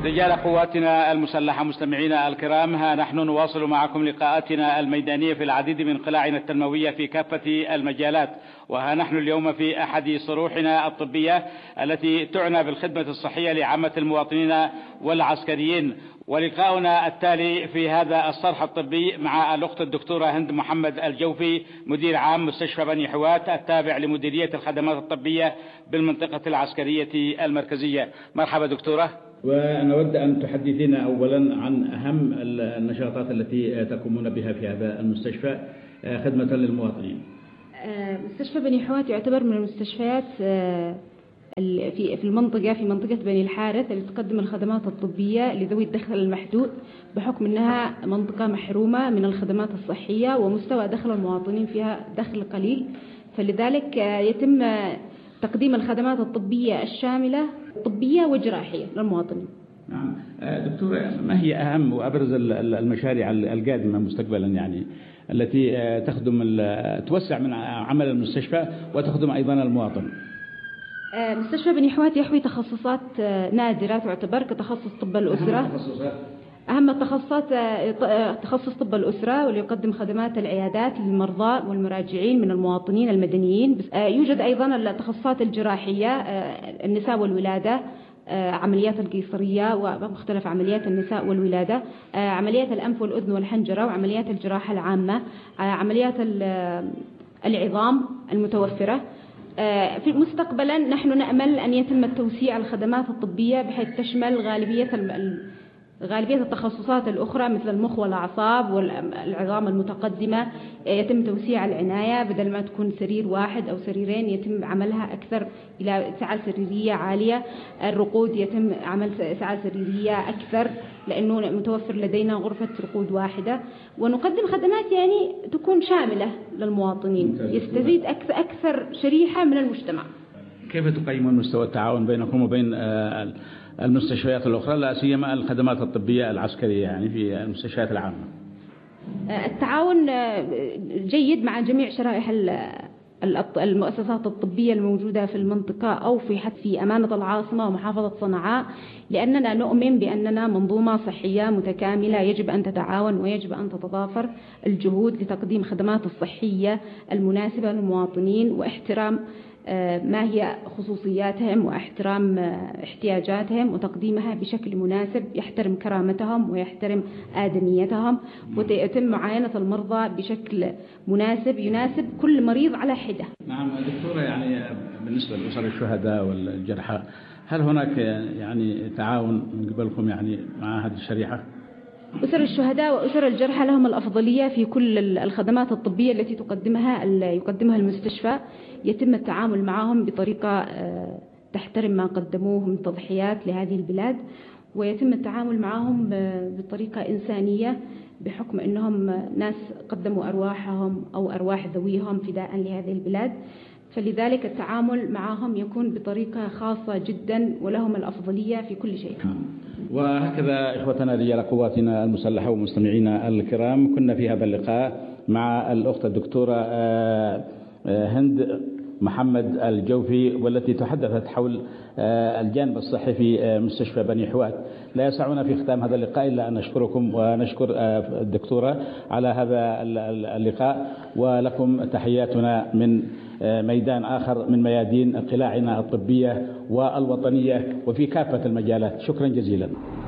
رجال قواتنا المسلحة مستمعينا الكرام، ها نحن نواصل معكم لقاءاتنا الميدانية في العديد من قلاعنا التنموية في كافة المجالات. وها نحن اليوم في أحد صروحنا الطبية التي تعنى بالخدمة الصحية لعامة المواطنين والعسكريين. ولقاؤنا التالي في هذا الصرح الطبي مع الأخت الدكتورة هند محمد الجوفي، مدير عام مستشفى بني حوات التابع لمديرية الخدمات الطبية بالمنطقة العسكرية المركزية. مرحبا دكتورة. ونود أن تحدثينا أولا عن أهم النشاطات التي تقومون بها في هذا المستشفى خدمة للمواطنين. مستشفى بني حوات يعتبر من المستشفيات في المنطقة، في منطقة بني الحارث، اللي تقدم الخدمات الطبية لذوي الدخل المحدود، بحكم أنها منطقة محرومة من الخدمات الصحية ومستوى دخل المواطنين فيها دخل قليل، فلذلك يتم تقديم الخدمات الطبية الشاملة طبية وجراحية للمواطنين. نعم دكتورة، ما هي أهم وأبرز المشاريع القادمة مستقبلا يعني التي توسع من عمل المستشفى وتخدم أيضا المواطن؟ مستشفى بني حوات يحوي تخصصات نادرة تعتبر كتخصص طب الأسرة. أهم التخصصات تخصص طب الأسرة، واللي يقدم خدمات العيادات للمرضى والمراجعين من المواطنين المدنيين. يوجد أيضا التخصصات الجراحية، النساء والولادة، عمليات القيصرية ومختلف عمليات النساء والولادة، عمليات الأنف والأذن والحنجرة، وعمليات الجراحة العامة، عمليات العظام المتوفرة. في مستقبلا نحن نأمل أن يتم التوسيع الخدمات الطبية بحيث تشمل غالبية التخصصات الأخرى مثل المخ والأعصاب والعظام المتقدمة. يتم توسيع العناية، بدل ما تكون سرير واحد أو سريرين يتم عملها أكثر إلى سعة سريرية عالية. الرقود يتم عمل سعة سريرية أكثر لأنه متوفر لدينا غرفة رقود واحدة، ونقدم خدمات يعني تكون شاملة للمواطنين، يستفيد أكثر شريحة من المجتمع. كيف تقيمون مستوى التعاون بينكم وبين المستشفيات الأخرى، لا سيما الخدمات الطبية العسكرية يعني في المستشفيات العامة؟ التعاون جيد مع جميع شرائح المؤسسات الطبية الموجودة في المنطقة أو في أمانة العاصمة ومحافظة صنعاء، لأننا نؤمن بأننا منظومة صحية متكاملة يجب أن تتعاون ويجب أن تتضافر الجهود لتقديم خدمات الصحية المناسبة للمواطنين، واحترام ما هي خصوصياتهم واحترام احتياجاتهم وتقديمها بشكل مناسب يحترم كرامتهم ويحترم آدميتهم، ويتم معاينة المرضى بشكل مناسب يناسب كل مريض على حدة. نعم دكتورة، يعني بالنسبة لأسر الشهداء والجرحى، هل هناك يعني تعاون من قبلكم يعني مع هذه الشريحة؟ أسر الشهداء وأسر الجرحى لهم الأفضلية في كل الخدمات الطبية التي يقدمها المستشفى. يتم التعامل معهم بطريقة تحترم ما قدموه من تضحيات لهذه البلاد، ويتم التعامل معهم بطريقة إنسانية بحكم أنهم ناس قدموا أرواحهم أو أرواح ذويهم فداء لهذه البلاد، فلذلك التعامل معهم يكون بطريقة خاصة جدا ولهم الأفضلية في كل شيء. وهكذا إخوتنا رجال قواتنا المسلحة ومستمعينا الكرام، كنا في هذا اللقاء مع الأخت الدكتورة هند محمد الجوفي، والتي تحدثت حول الجانب الصحي في مستشفى بني حوات. لا يسعنا في ختام هذا اللقاء إلا أن نشكركم ونشكر الدكتورة على هذا اللقاء، ولكم تحياتنا من ميدان آخر من ميادين قلاعنا الطبية والوطنية وفي كافة المجالات. شكرا جزيلا.